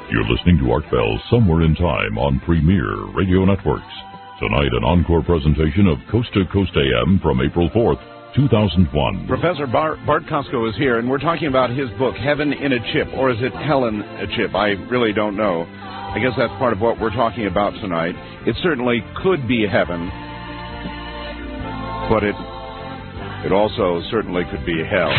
You're listening to Art Bell Somewhere in Time on Premier Radio Networks. Tonight, an encore presentation of Coast to Coast AM from April 4th, 2001. Professor Bart Costco is here, and we're talking about his book, Heaven in a Chip, or is it Helen a Chip? I really don't know. I guess that's part of what we're talking about tonight. It certainly could be heaven, but it also certainly could be hell.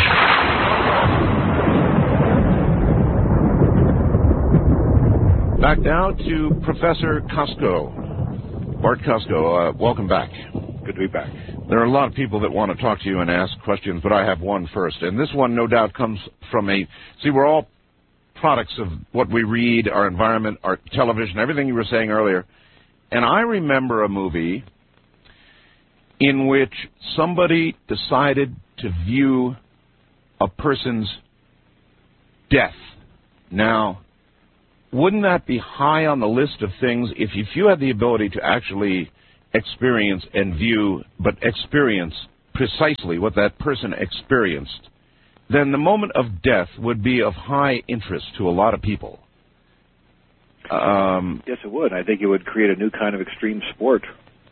Back now to Professor Costco. Bart Costco, welcome back. Good to be back. There are a lot of people that want to talk to you and ask questions, but I have one first. And this one, no doubt, comes from we're all products of what we read, our environment, our television, everything you were saying earlier. And I remember a movie in which somebody decided to view a person's death. Now, wouldn't that be high on the list of things if you had the ability to actually experience and view, but experience precisely what that person experienced, then the moment of death would be of high interest to a lot of people. Yes, it would. I think it would create a new kind of extreme sport.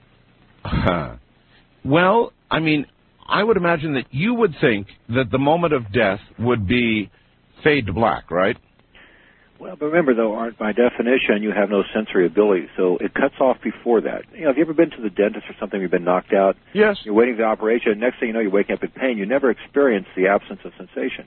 Well, I mean, I would imagine that you would think that the moment of death would be fade to black, right? Well, but remember, though, Art, by definition, you have no sensory ability, so it cuts off before that. You know, have you ever been to the dentist or something, you've been knocked out? Yes. You're waiting for the operation, next thing you know, you're waking up in pain. You never experience the absence of sensation.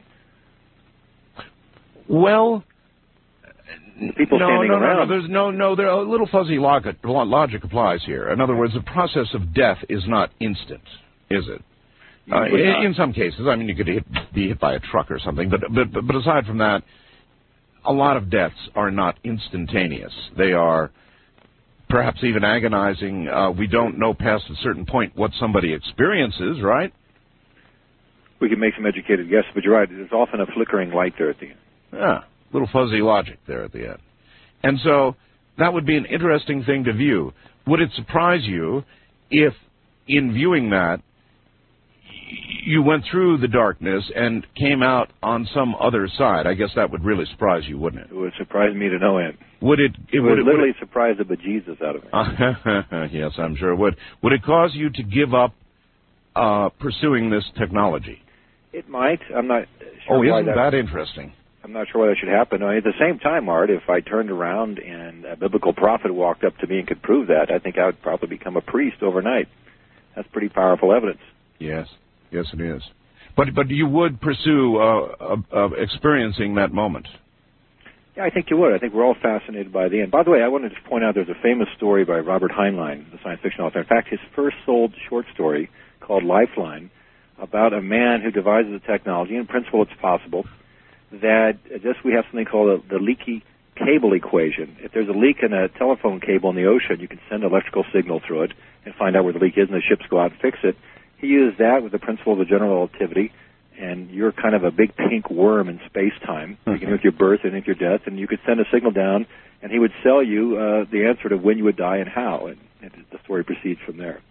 Well, people standing around. There a little fuzzy logic applies here. In other words, the process of death is not instant, is it? In some cases, I mean, you could be hit by a truck or something, but aside from that, a lot of deaths are not instantaneous. They are perhaps even agonizing. We don't know past a certain point what somebody experiences, right? We can make some educated guesses, but you're right. There's often a flickering light there at the end. Yeah, little fuzzy logic there at the end. And so that would be an interesting thing to view. Would it surprise you if, in viewing that, you went through the darkness and came out on some other side? I guess that would really surprise you, wouldn't it? It would surprise me to no end. Would it? It would literally surprise the bejesus out of me. Yes, I'm sure it would. Would it cause you to give up pursuing this technology? It might. I'm not sure. Oh, isn't that interesting? I'm not sure why that should happen. At the same time, Art, if I turned around and a biblical prophet walked up to me and could prove that, I think I would probably become a priest overnight. That's pretty powerful evidence. Yes. Yes, it is. But you would pursue experiencing that moment. Yeah, I think you would. I think we're all fascinated by the end. By the way, I wanted to point out there's a famous story by Robert Heinlein, the science fiction author. In fact, his first sold short story called Lifeline, about a man who devises a technology, in principle it's possible, that we have something called the leaky cable equation. If there's a leak in a telephone cable in the ocean, you can send an electrical signal through it and find out where the leak is, and the ships go out and fix it. He used that with the principle of the general relativity, and you're kind of a big pink worm in space-time, beginning with your birth and with your death, and you could send a signal down, and he would sell you the answer to when you would die and how, and the story proceeds from there.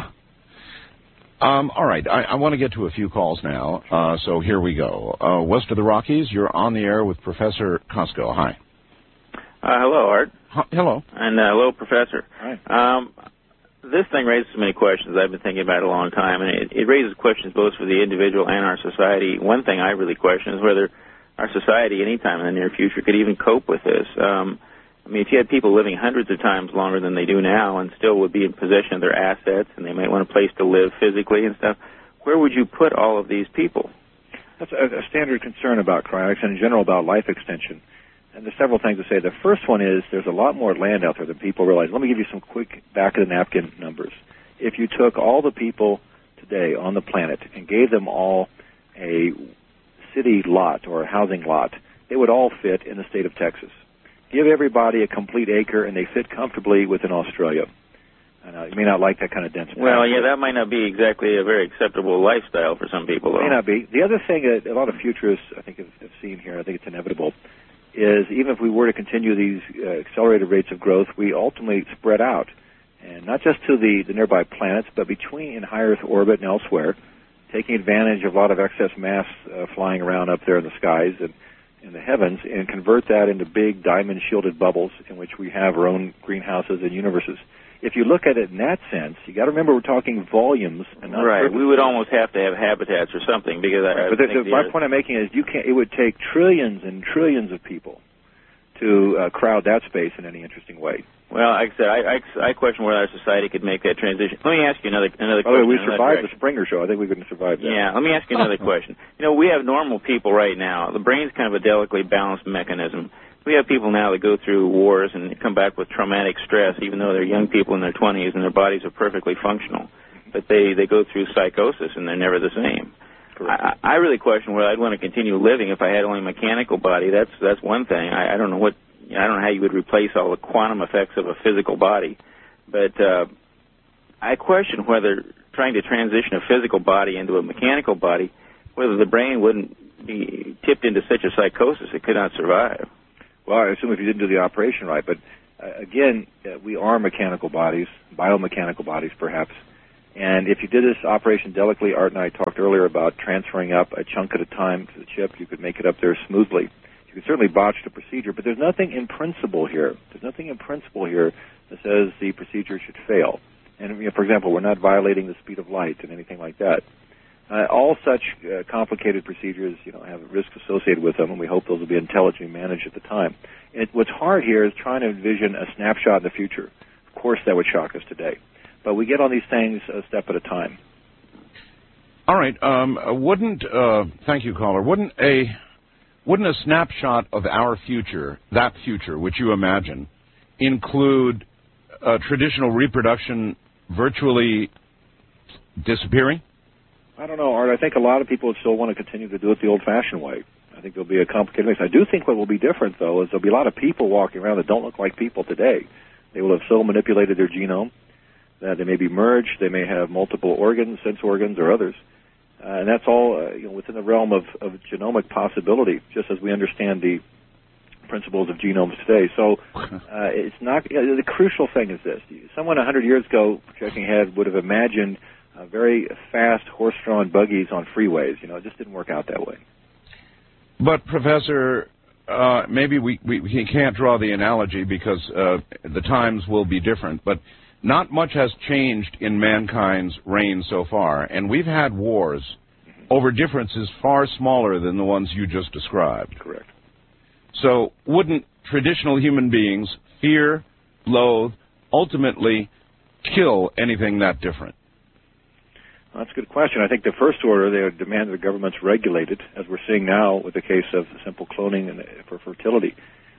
All right, I want to get to a few calls now, so here we go. West of the Rockies, you're on the air with Professor Costco. Hi. Hello, Art. Hello. And hello, Professor. Hi. This thing raises many questions I've been thinking about a long time, and it raises questions both for the individual and our society. One thing I really question is whether our society, anytime in the near future, could even cope with this. If you had people living hundreds of times longer than they do now and still would be in possession of their assets and they might want a place to live physically and stuff, where would you put all of these people? That's a standard concern about cryonics and in general about life extension. And there's several things to say. The first one is there's a lot more land out there than people realize. Let me give you some quick back-of-the-napkin numbers. If you took all the people today on the planet and gave them all a city lot or a housing lot, they would all fit in the state of Texas. Give everybody a complete acre, and they fit comfortably within Australia. You may not like that kind of density. Well, yeah, that might not be exactly a very acceptable lifestyle for some people, though. It may not be. The other thing that a lot of futurists, I think, have seen here, I think it's inevitable, is even if we were to continue these accelerated rates of growth, we ultimately spread out, and not just to the nearby planets, but between in high Earth orbit and elsewhere, taking advantage of a lot of excess mass flying around up there in the skies. And in the heavens and convert that into big diamond-shielded bubbles in which we have our own greenhouses and universes. If you look at it in that sense, you got to remember we're talking volumes and not right. surfaces. We would almost have to have habitats or something because my point I'm making is it would take trillions and trillions of people to crowd that space in any interesting way. Well, like I said, I question whether our society could make that transition. Let me ask you another question. Oh, we survived the Springer show. I think we couldn't survive that. Yeah, let me ask you another question. We have normal people right now. The brain's kind of a delicately balanced mechanism. We have people now that go through wars and come back with traumatic stress, even though they're young people in their 20s and their bodies are perfectly functional. But they go through psychosis and they're never the same. I really question whether I'd want to continue living if I had only a mechanical body. That's one thing. I don't know how you would replace all the quantum effects of a physical body. But I question whether trying to transition a physical body into a mechanical body, whether the brain wouldn't be tipped into such a psychosis it could not survive. Well, I assume if you didn't do the operation right. But, again, we are mechanical bodies, biomechanical bodies perhaps. And if you did this operation delicately, Art and I talked earlier about transferring up a chunk at a time to the chip, you could make it up there smoothly. You could certainly botch the procedure, but there's nothing in principle here. There's nothing in principle here that says the procedure should fail. And, for example, we're not violating the speed of light and anything like that. All such complicated procedures, have risks associated with them, and we hope those will be intelligently managed at the time. And what's hard here is trying to envision a snapshot in the future. Of course, that would shock us today. But we get on these things a step at a time. All right. Thank you, caller. Wouldn't a snapshot of our future, that future, which you imagine, include traditional reproduction virtually disappearing? I don't know, Art. I think a lot of people still want to continue to do it the old-fashioned way. I think there'll be a complicated mix. I do think what will be different, though, is there'll be a lot of people walking around that don't look like people today. They will have so manipulated their genome that they may be merged. They may have multiple organs, sense organs, or others. And that's all within the realm of genomic possibility, just as we understand the principles of genomes today. So it's not the crucial thing is this. Someone 100 years ago, projecting ahead, would have imagined very fast horse-drawn buggies on freeways. It just didn't work out that way. But, Professor, maybe we can't draw the analogy because the times will be different, but not much has changed in mankind's reign so far, and we've had wars over differences far smaller than the ones you just described. Correct. So wouldn't traditional human beings fear, loathe, ultimately kill anything that different? Well, that's a good question. I think the first order, they would demand that the governments regulate it, as we're seeing now with the case of simple cloning for fertility.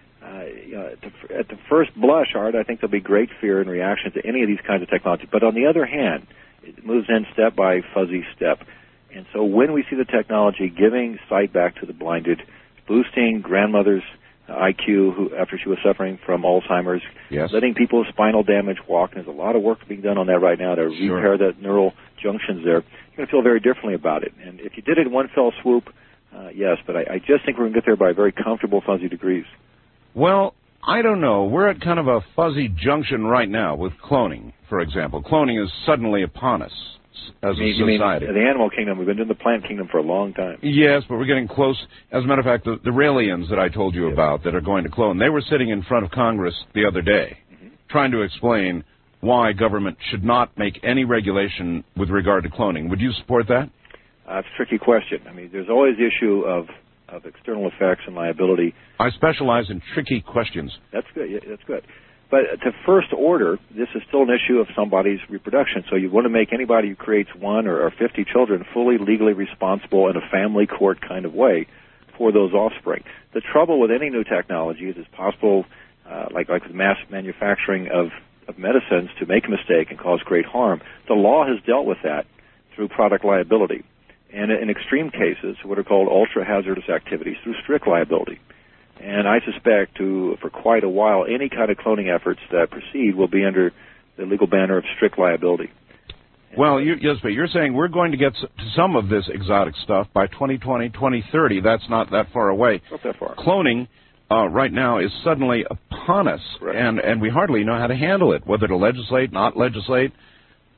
At the first blush, Art, I think there'll be great fear in reaction to any of these kinds of technology. But on the other hand, it moves in step by fuzzy step. And so when we see the technology giving sight back to the blinded, boosting grandmother's IQ after she was suffering from Alzheimer's, yes, letting people with spinal damage walk, and there's a lot of work being done on that right now to repair the neural junctions there, you're going to feel very differently about it. And if you did it in one fell swoop, yes, but I just think we're going to get there by very comfortable fuzzy degrees. Well, I don't know. We're at kind of a fuzzy junction right now with cloning, for example. Cloning is suddenly upon us as a society. You mean the animal kingdom? We've been in the plant kingdom for a long time. Yes, but we're getting close. As a matter of fact, the Raelians that I told you about that are going to clone, they were sitting in front of Congress the other day trying to explain why government should not make any regulation with regard to cloning. Would you support that? It's a tricky question. I mean, there's always the issue of external effects and liability. I specialize in tricky questions. That's good. Yeah, that's good. But to first order, this is still an issue of somebody's reproduction. So you want to make anybody who creates 1 or 50 children fully legally responsible in a family court kind of way for those offspring. The trouble with any new technology is it's possible, like with mass manufacturing of medicines, to make a mistake and cause great harm. The law has dealt with that through product liability. And in extreme cases, what are called ultra-hazardous activities, through strict liability. And I suspect for quite a while, any kind of cloning efforts that proceed will be under the legal banner of strict liability. Well, yes, but you're saying we're going to get to some of this exotic stuff by 2020, 2030. That's not that far away. Not that far. Cloning right now is suddenly upon us, and we hardly know how to handle it, whether to legislate, not legislate.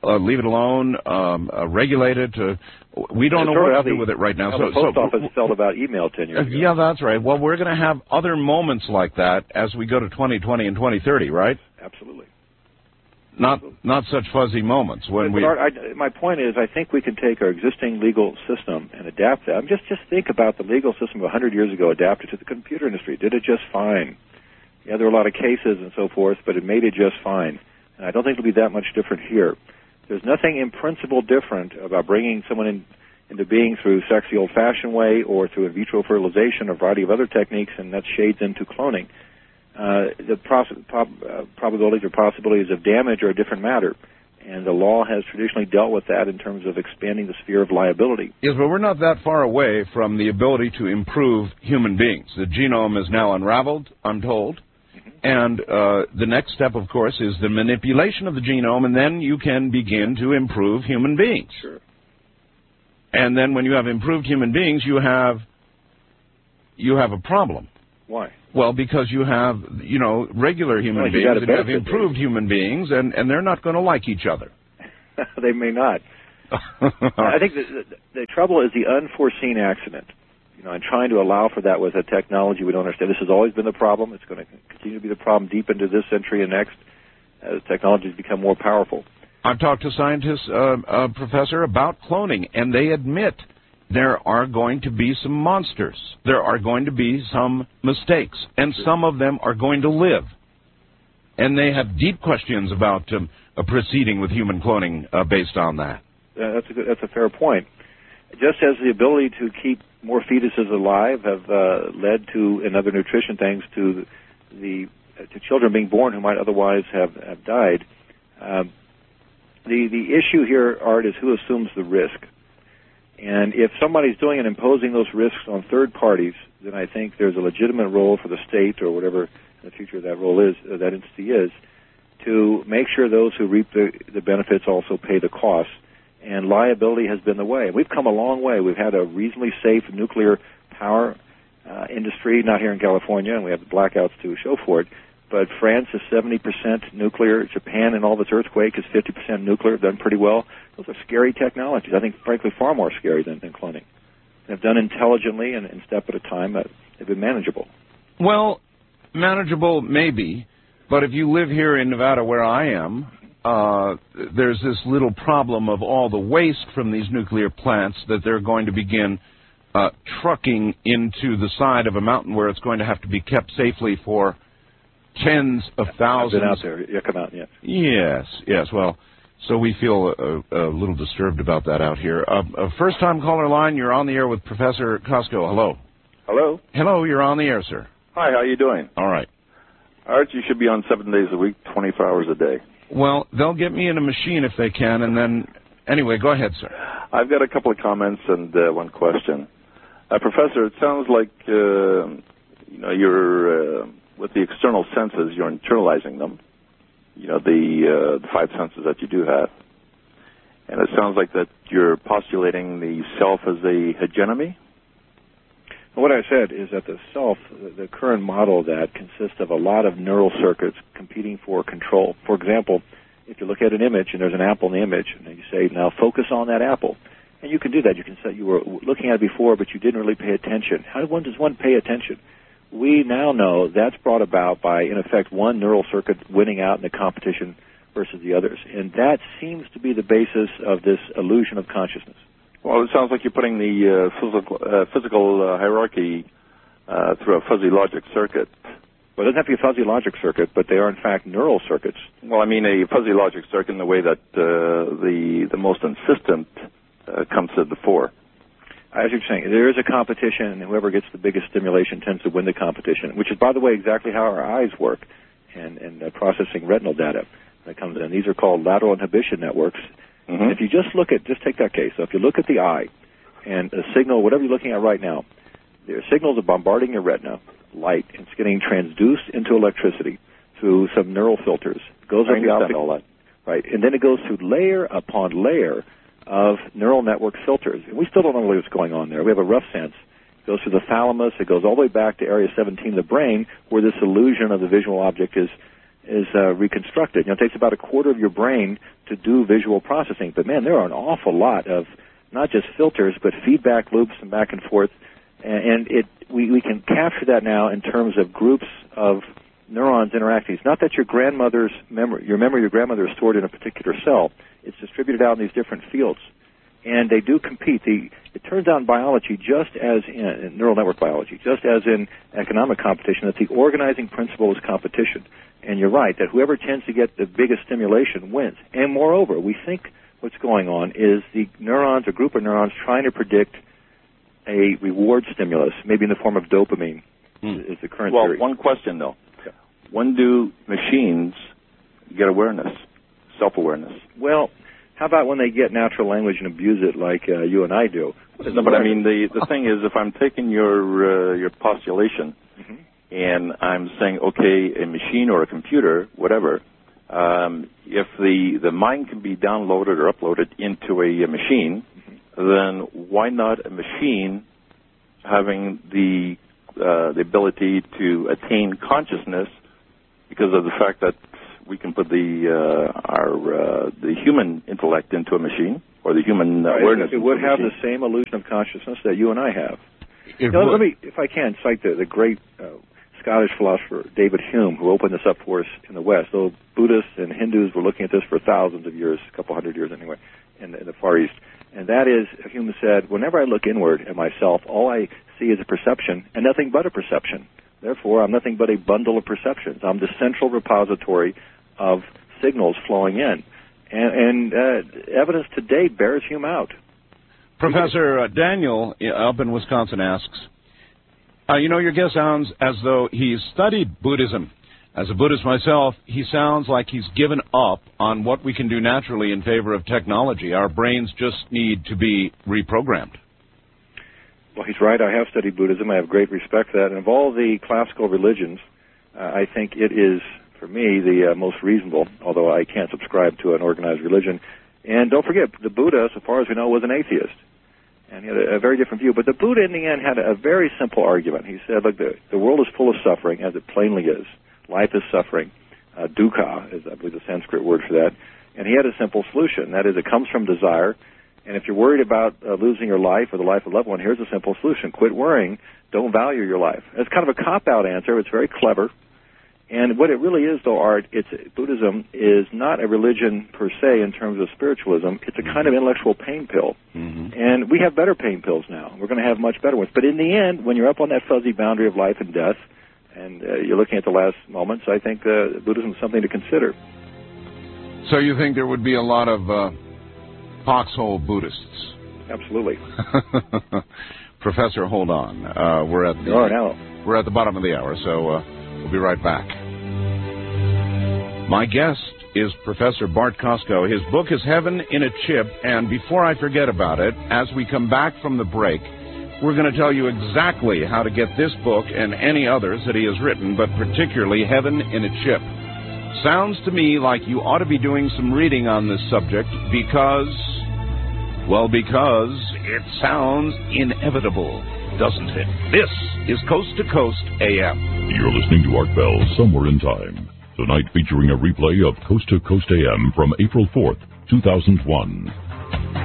leave it alone, regulate it? We don't know what to do with it right now. The post office felt about email 10 years ago. Yeah, that's right. Well, we're going to have other moments like that as we go to 2020 and 2030, right? Absolutely. Not such fuzzy moments. My point is, I think we can take our existing legal system and adapt that. Just think about the legal system 100 years ago adapted to the computer industry. Did it just fine? Yeah, there were a lot of cases and so forth, but it made it just fine. And I don't think it'll be that much different here. There's nothing in principle different about bringing someone into being through sex the old-fashioned way or through in vitro fertilization or a variety of other techniques, and that shades into cloning. The probabilities or possibilities of damage are a different matter, and the law has traditionally dealt with that in terms of expanding the sphere of liability. Yes, but we're not that far away from the ability to improve human beings. The genome is now unraveled, I'm told, and the next step, of course, is the manipulation of the genome, and then you can begin to improve human beings. Sure. And then when you have improved human beings, you have a problem. Why? Well, because you have, regular human beings and you have improved human beings, and they're not going to like each other. They may not. I think the trouble is the unforeseen accident. And trying to allow for that with a technology we don't understand. This has always been the problem. It's going to continue to be the problem deep into this century and next as technologies become more powerful. I've talked to scientists, Professor, about cloning, and they admit there are going to be some monsters. There are going to be some mistakes, and some of them are going to live. And they have deep questions about proceeding with human cloning based on that. That's a fair point. Just as the ability to keep more fetuses alive have led to, in other nutrition things, to children being born who might otherwise have died. The issue here, Art, is who assumes the risk. And if somebody's doing and imposing those risks on third parties, then I think there's a legitimate role for the state or whatever in the future that role is, that entity is, to make sure those who reap the benefits also pay the costs. And liability has been the way. We've come a long way. We've had a reasonably safe nuclear power industry, not here in California, and we have the blackouts to show for it. But France is 70% nuclear. Japan, in all of its earthquake, is 50% nuclear. Done pretty well. Those are scary technologies. I think, frankly, far more scary than cloning. They've done intelligently and step at a time. They've been manageable. Well, manageable maybe, but if you live here in Nevada where I am, there's this little problem of all the waste from these nuclear plants that they're going to begin trucking into the side of a mountain where it's going to have to be kept safely for tens of thousands. I've been out there. You come out, yes. Yes. Well, so we feel a little disturbed about that out here. First-time caller line, you're on the air with Professor Costco. Hello. Hello. Hello, you're on the air, sir. Hi, how you doing? All right. Art, you should be on 7 days a week, 24 hours a day. Well, they'll get me in a machine if they can, and then... Anyway, go ahead, sir. I've got a couple of comments and one question. Professor, it sounds like, you're... with the external senses, you're internalizing them, the five senses that you do have. And it sounds like that you're postulating the self as a hegemony? What I said is that the self, the current model of that consists of a lot of neural circuits competing for control. For example, if you look at an image and there's an apple in the image, and you say, now focus on that apple. And you can do that. You can say you were looking at it before, but you didn't really pay attention. How does one pay attention? We now know that's brought about by, in effect, one neural circuit winning out in the competition versus the others. And that seems to be the basis of this illusion of consciousness. Well, it sounds like you're putting the physical hierarchy through a fuzzy logic circuit. Well, it doesn't have to be a fuzzy logic circuit, but they are, in fact, neural circuits. Well, I mean a fuzzy logic circuit in the way that the most insistent comes to the fore. As you're saying, there is a competition, and whoever gets the biggest stimulation tends to win the competition, which is, by the way, exactly how our eyes work and processing retinal data that comes in. These are called lateral inhibition networks. Mm-hmm. And if you just take that case. So if you look at the eye and a signal, whatever you're looking at right now, there are signals are bombarding your retina, light, and it's getting transduced into electricity through some neural filters. It goes up the optic, all that, right? And then it goes through layer upon layer of neural network filters. And we still don't know what's going on there. We have a rough sense. It goes through the thalamus. It goes all the way back to area 17 of the brain, where this illusion of the visual object is reconstructed. It takes about a quarter of your brain to do visual processing. But, man, there are an awful lot of not just filters, but feedback loops and back and forth. And we can capture that now in terms of groups of neurons interacting. It's not that your memory of your grandmother is stored in a particular cell. It's distributed out in these different fields. And they do compete. It turns out in biology, just as in neural network biology, just as in economic competition, that the organizing principle is competition. And you're right, that whoever tends to get the biggest stimulation wins. And moreover, we think what's going on is the neurons, a group of neurons, trying to predict a reward stimulus, maybe in the form of dopamine, is the current theory. Well, one question, though. Okay. When do machines get awareness, self-awareness? Well, how about when they get natural language and abuse it like you and I do? No, but I mean, the thing is, if I'm taking your postulation and I'm saying, okay, a machine or a computer, whatever, if the mind can be downloaded or uploaded into a machine, then why not a machine having the ability to attain consciousness because of the fact that we can put the human intellect into a machine or the human awareness. It would have the same illusion of consciousness that you and I have. Let me, if I can, cite the great Scottish philosopher David Hume, who opened this up for us in the West. Though Buddhists and Hindus were looking at this for thousands of years, a couple hundred years anyway, in the Far East. And that is, Hume said, whenever I look inward at myself, all I see is a perception and nothing but a perception. Therefore, I'm nothing but a bundle of perceptions. I'm the central repository of signals flowing in. And evidence today bears Hume out. Professor Daniel up in Wisconsin asks, your guest sounds as though he's studied Buddhism. As a Buddhist myself, he sounds like he's given up on what we can do naturally in favor of technology. Our brains just need to be reprogrammed. Well, he's right. I have studied Buddhism. I have great respect for that. And of all the classical religions, I think it is, for me, the most reasonable, although I can't subscribe to an organized religion. And don't forget, the Buddha, so far as we know, was an atheist. And he had a very different view. But the Buddha, in the end, had a very simple argument. He said, look, the world is full of suffering, as it plainly is. Life is suffering. Dukkha is, I believe, the Sanskrit word for that. And he had a simple solution. That is, it comes from desire. And if you're worried about losing your life or the life of a loved one, here's a simple solution. Quit worrying. Don't value your life. It's kind of a cop-out answer. It's very clever. And what it really is, though, Art, Buddhism is not a religion per se in terms of spiritualism. It's a kind of intellectual pain pill. And we have better pain pills now. We're going to have much better ones. But in the end, when you're up on that fuzzy boundary of life and death, and you're looking at the last moments, I think Buddhism is something to consider. So you think there would be a lot of foxhole Buddhists? Absolutely. Professor, hold on. We're at the bottom of the hour, so we'll be right back. My guest is Professor Bart Kosko. His book is Heaven in a Chip, and before I forget about it, as we come back from the break, we're going to tell you exactly how to get this book and any others that he has written, but particularly Heaven in a Chip. Sounds to me like you ought to be doing some reading on this subject because it sounds inevitable, doesn't it? This is Coast to Coast AM. You're listening to Art Bell, Somewhere in Time. Tonight featuring a replay of Coast to Coast AM from April 4th, 2001.